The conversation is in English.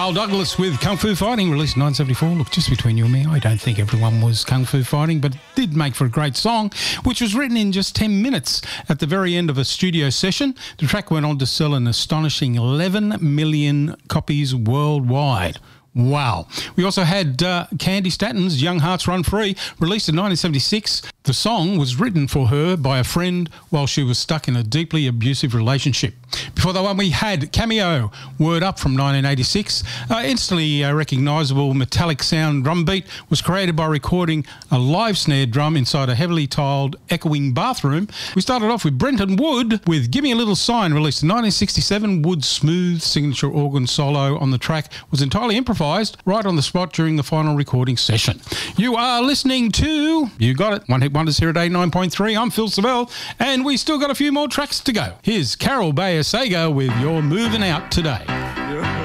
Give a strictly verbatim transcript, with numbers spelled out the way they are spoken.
Carl Douglas with Kung Fu Fighting, released in nineteen seventy-four. Look, just between you and me, I don't think everyone was Kung Fu Fighting, but it did make for a great song, which was written in just ten minutes at the very end of a studio session. The track went on to sell an astonishing eleven million copies worldwide. Wow. We also had uh, Candy Statton's Young Hearts Run Free, released in nineteen seventy-six. The song was written for her by a friend while she was stuck in a deeply abusive relationship. Before that one, we had Cameo, Word Up from nineteen eighty-six. Uh, instantly uh, recognisable metallic sound drum beat was created by recording a live snare drum inside a heavily tiled, echoing bathroom. We started off with Brenton Wood with Give Me a Little Sign, released in nineteen sixty-seven. Wood's smooth signature organ solo on the track was entirely improvised right on the spot during the final recording session. You are listening to, you got it, One Hit Wonders here at eighty-nine point three. I'm Phil Savell, and we still got a few more tracks to go. Here's Carol Bayer Sager with You're Moving Out Today.